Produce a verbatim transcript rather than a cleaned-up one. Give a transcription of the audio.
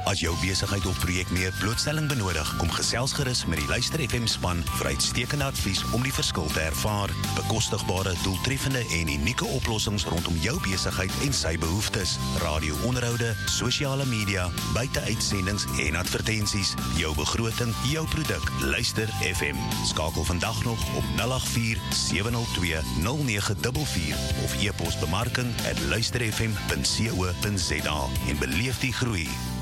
As jou besigheid of projek meer blootstelling benodig, kom gesels gerus met die Luister F M span vir uitstekende advies om die verskil te ervaar. Bekostigbare, doeltreffende en unieke oplossings rondom jou besigheid en sy behoeftes. Radio-onderhoude, sosiale media, buite-uitsendings en advertensies. Jou begroting, jou produk. Luister F M. Skakel vandag nog op nul agt vier, sewe nul twee, nul nege vier vier of e-pos bemarking at luister f m punt co punt za en beleef die groei.